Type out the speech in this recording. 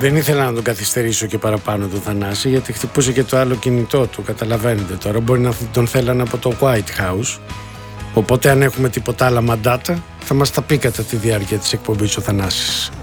Δεν ήθελα να τον καθυστερήσω και παραπάνω τον Θανάση, γιατί χτυπούσε και το άλλο κινητό του, καταλαβαίνετε τώρα. Μπορεί να τον θέλανε από το White House. Οπότε αν έχουμε τίποτα άλλα μαντάτα, θα μας τα πει κατά τη διάρκεια της εκπομπής ο Θανάσης.